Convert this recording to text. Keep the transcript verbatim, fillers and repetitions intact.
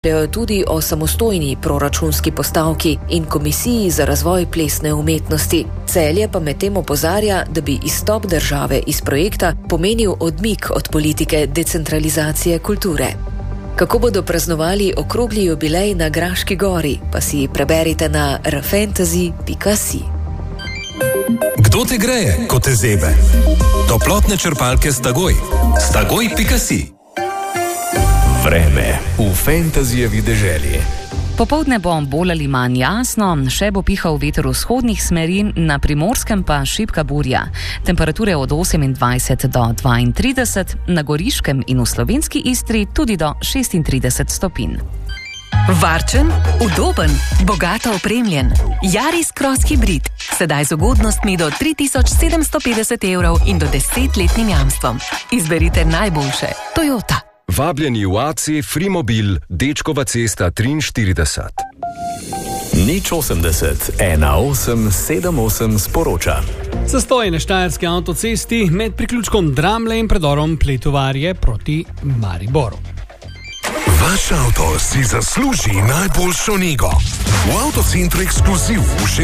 tudi o samostojni proračunski postavki in komisiji za razvoj plesne umetnosti. Celje pa medtem opozarja, da bi izstop države iz projekta pomenil odmik od politike decentralizacije kulture. Kako bodo praznovali okrogli jubilej na Graški gori, pa si preberite na r fantasy pika si. Kdo te greje, ko te zebe? Toplotne črpalke Stagoj. Stagoj pika si. Vreme v Fantasyjevi deželi. Popoldne bo bolj ali manj jasno, še bo pihal veter vzhodnih smeri, na Primorskem pa šibka burja. Temperature od osemindvajset do dvaintrideset, na Goriškem in v slovenski Istri tudi do šestintrideset stopinj. Varčen, udoben, bogato opremljen. Yaris Cross Hybrid. Sedaj z ugodnostmi do tri tisoč sedemsto petdeset evrov in do desetletnim jamstvom. Izberite najboljše. Toyota. Vabljeni v A C Frimobil, Dečkova cesta triinštirideset. Nič osemdeset, ena osem sedem osem sporoča. Zastoj na štajerski avtocesti med priključkom Dramlje in predorom Pletovarje proti Mariboru. Vaš avto si zasluži najboljšo nego. V Avtocentru Ekskluziv v